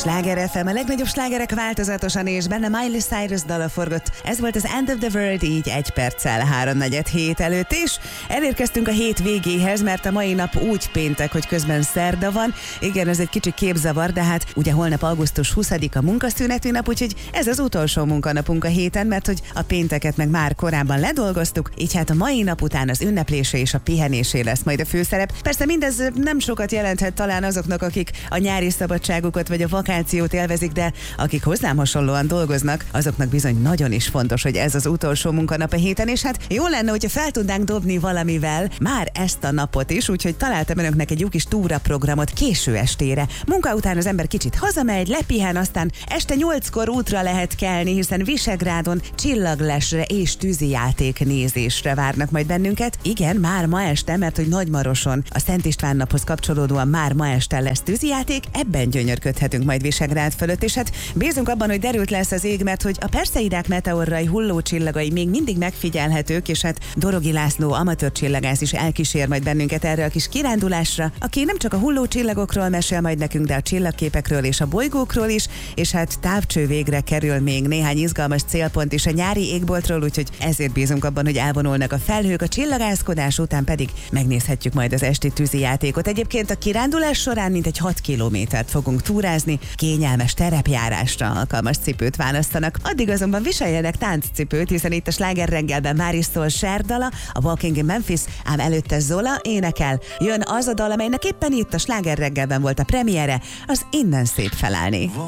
Sláger FM, a legnagyobb slágerek változatosan, és benne Miley Cyrus dala forgott. Ez volt az End of the World, így 1 perccel 3:47 előtt, és elérkeztünk a hét végéhez, mert a mai nap úgy péntek, hogy közben szerda van. Igen, ez egy kicsi képzavar, de hát ugye holnap augusztus 20-a munkaszüneti nap, úgyhogy ez az utolsó munkanapunk a héten, mert hogy a pénteket meg már korábban ledolgoztuk, így hát a mai nap után az ünneplése és a pihenésé lesz majd a főszerep. Persze mindez nem sokat jelenthet talán azoknak, akik a nyári szabadságukat vagy a vakációt élvezik, de akik hozzám hasonlóan dolgoznak, azoknak bizony nagyon is fontos, hogy ez az utolsó munkanap a héten, és hát jó lenne, hogyha fel tudnánk dobni valamivel már ezt a napot is, úgyhogy találtam önöknek egy jó kis túraprogramot késő estére. Munka után az ember kicsit hazamegy, lepihen, aztán este 8-kor útra lehet kelni, hiszen Visegrádon csillaglesre és tűzijáték nézésre várnak majd bennünket. Igen, már ma este, mert hogy Nagymaroson a Szent István naphoz kapcsolódóan már ma este lesz tűzijáték, ebben gyönyörködhetünk majd Visegrád fölött, és hát bízunk abban, hogy derült lesz az ég, mert hogy a Perseidák meteorrai hullócsillagai még mindig megfigyelhetők, és hát Dorogi László amatőr csillagász is elkísér majd bennünket erre a kis kirándulásra, aki nem csak a hullócsillagokról mesél majd nekünk, de a csillagképekről és a bolygókról is, és hát távcső végre kerül még néhány izgalmas célpont is a nyári égboltról, úgyhogy ezért bízunk abban, hogy elvonulnak a felhők, a csillagászkodás után pedig megnézhetjük majd az esti tűzijátékot. Egyébként a kirándulás során mintegy 6 kilométert fogunk túrázni, kényelmes terepjárásra alkalmas cipőt választanak. Addig azonban viseljenek tánccipőt, hiszen itt a Sláger reggelben már is szól Cher dala, a Walking in Memphis, ám előtte Zola énekel. Jön az a dal, amelynek éppen itt a Sláger reggelben volt a premiere, az Innen szép felállni.